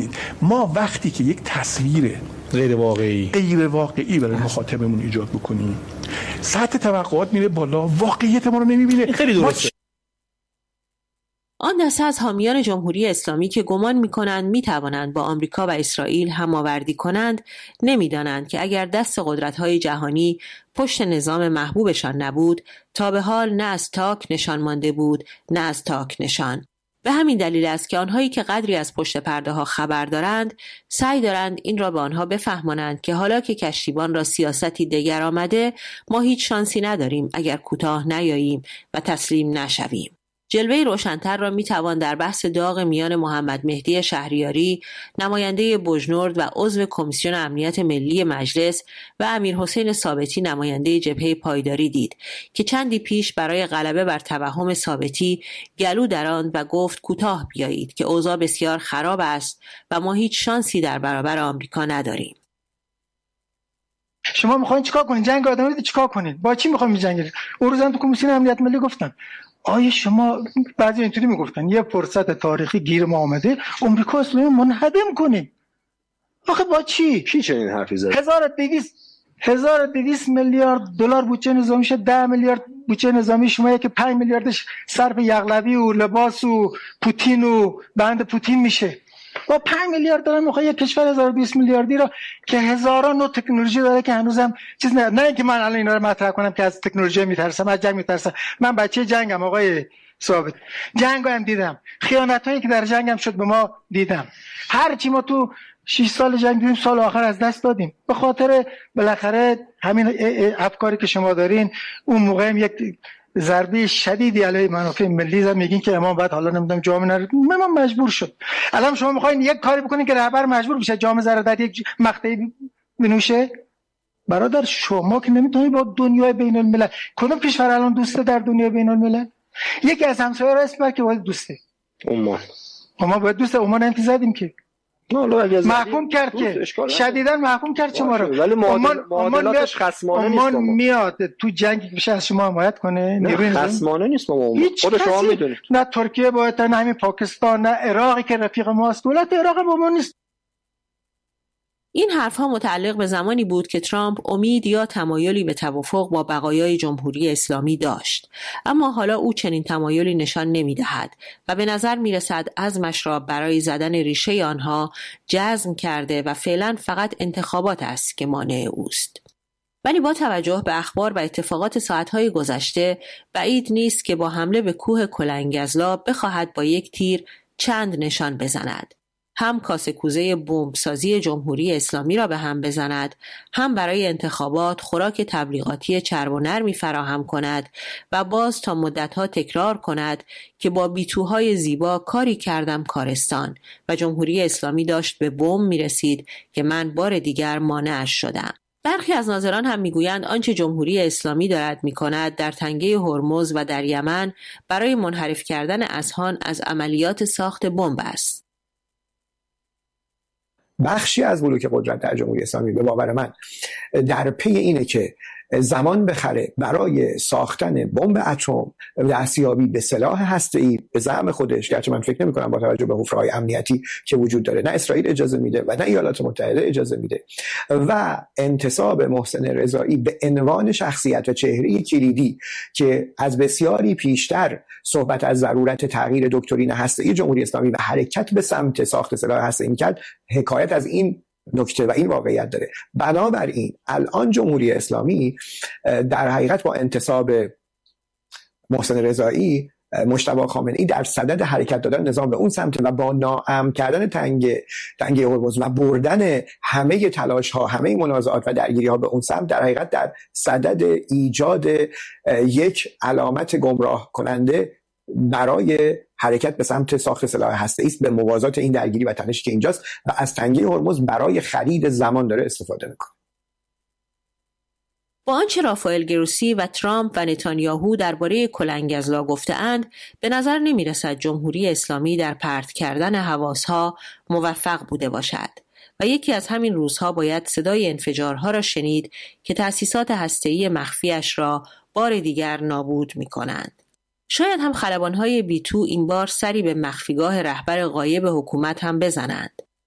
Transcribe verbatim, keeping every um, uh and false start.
ببینید ما وقتی که یک تصویر غیر واقعی غیر واقعی برای مخاطبمون ایجاد بکنیم، سطح توقعات میره بالا، واقعیت ما رو نمیبینه. خیلی درسته. آن دسته از حامیان جمهوری اسلامی که گمان می‌کنند می‌توانند با آمریکا و اسرائیل هماوردی کنند، نمی‌دانند که اگر دست قدرت‌های جهانی پشت نظام محبوبشان نبود، تا به حال نه از تاک نشان مانده بود، نه از تاک نشان. به همین دلیل است که آنهایی که قدری از پشت پرده ها خبر دارند، سعی دارند این را به آنها بفهمانند که حالا که کشتیبان را سیاستی دگر آمده، ما هیچ شانسی نداریم اگر کوتاه نیاییم و تسلیم نشویم. جلوه روشن‌تر را می‌توان در بحث داغ میان محمد مهدی شهریاری، نماینده بوجنورد و عضو کمیسیون امنیت ملی مجلس و امیرحسین ثابتی، نماینده جبهه پایداری دید که چندی پیش برای غلبه بر توهم ثابتی گلو دراند و گفت کوتاه بیایید که اوضاع بسیار خراب است و ما هیچ شانسی در برابر آمریکا نداریم. شما می‌خواید چیکار کنید؟ جنگ آدمی رو چیکار کنید؟ با چی می‌خواید می‌جنگید؟ اون روز هم تو کمیسیون امنیت ملی گفتن آیا شما، بعضی اینطوری میگفتن یه فرصت تاریخی گیر ما آمده، آمریکا اسلامی منهدم کنید. آخه با چی؟ کی چنین حرفی زد؟ هزار و دویست میلیارد دلار بودجه نظامی شد، ده میلیارد بودجه نظامی شما که پنج میلیاردش صرف یغلبی و لباس و پوتین و بند پوتین میشه. با پنج میلیارد دلار میخواد یک کشور هزار و دویست میلیاردی را که هزاران نوع تکنولوژی داره که هنوزم چیز نه نه اینکه من الان اینا رو مطرح کنم که از تکنولوژی میترسم، از جنگ میترسم. من بچه جنگم آقای ثابت، جنگو هم دیدم، خیانتایی که در جنگم شد به ما دیدم. هر چی ما تو شش سال جنگ دیدیم سال آخر از دست دادیم به خاطر بالاخره همین افکاری که شما دارین. اون موقع هم یک ضربه شدیدی علیه منافع ملی زد، میگین که امام بعد حالا نمیدونم جامعه نره، من مجبور شد. الان شما میخواین یک کاری بکنین که رهبر مجبور بشه جامعه ذره در یک مقطعی بنوشه. برادر شما که نمیتونی با دنیای بین الملل، کدوم کشور الان دوسته در دنیای بین الملل؟ یکی از همسایه‌ها را اسم بر که باید دوسته عمان. ما باید دوسته عمان انت زدیم که محکوم کرد که شدیداً محکوم کرد شما رو. ولی معادلاتش خصمانه نیست. عمان میاد تو جنگی که از شما حمایت کنه، نیروی خصمانه نیست. ما خود شما میدونید نه ترکیه باید، نه همین پاکستان، نه عراقی که رفیق ماست. دولت عراق با ما نیست. این حرفها متعلق به زمانی بود که ترامپ امید یا تمایلی به توافق با بقایای جمهوری اسلامی داشت، اما حالا او چنین تمایلی نشان نمی‌دهد و به نظر می‌رسد عزمش را برای زدن ریشه آنها جزم کرده و فعلا فقط انتخابات است که مانع اوست. ولی با توجه به اخبار و اتفاقات ساعت‌های گذشته، بعید نیست که با حمله به کوه کلنگزلا بخواهد با یک تیر چند نشان بزند. هم کاسه کوزه بمبسازی جمهوری اسلامی را به هم بزند، هم برای انتخابات خوراک تبلیغاتی چرب و نرمی فراهم کند و باز تا مدتها تکرار کند که با بیتوهای زیبا کاری کردم کارستان و جمهوری اسلامی داشت به بمب می رسید که من بار دیگر مانعش شدم. برخی از ناظران هم میگویند آنچه جمهوری اسلامی دارد میکند در تنگه هرمز و در یمن برای منحرف کردن اذهان از عملیات ساخت بمب است. بخشی از بلوک قدرت در جمهوری اسلامی به باور من در پی اینه که زمان بخره برای ساختن بمب اتم، دستیابی به سلاح هسته‌ای به زعم خودش، گرچه من فکر نمی‌کنم با توجه به حفره‌های امنیتی که وجود داره نه اسرائیل اجازه میده و نه ایالات متحده اجازه میده، و انتصاب محسن رضایی به عنوان شخصیت و چهره کلیدی که از بسیاری پیشتر صحبت از ضرورت تغییر دکترین هسته‌ای جمهوری اسلامی و حرکت به سمت ساخت سلاح هسته‌ای می‌کرد، حکایت از این نکته و این واقعیت داره. بنابراین الان جمهوری اسلامی در حقیقت با انتصاب محسن رضایی، مجتبی خامنه‌ای در صدد حرکت دادن نظام به اون سمت و با ناامن کردن تنگ تنگه هرمز و بردن همه تلاش ها، همه منازعات و درگیری ها به اون سمت، در حقیقت در صدد ایجاد یک علامت گمراه کننده برای حرکت به سمت ساخت سلاح هسته‌ای است، به موازات این درگیری و تنشی که اینجاست و از تنگه هرمز برای خرید زمان داره استفاده میکنه. با آنچه رافائل گروسی و ترامپ و نتانیاهو درباره کلنگزلا گفته‌اند، به نظر نمی‌رسد جمهوری اسلامی در پرت کردن حواس‌ها موفق بوده باشد و یکی از همین روزها باید صدای انفجارها را شنید که تأسیسات هسته‌ای مخفیش را بار دیگر نابود می‌کنند. شاید هم خلبان‌های بی تو این بار سری به مخفیگاه رهبر غایب حکومت هم بزنند.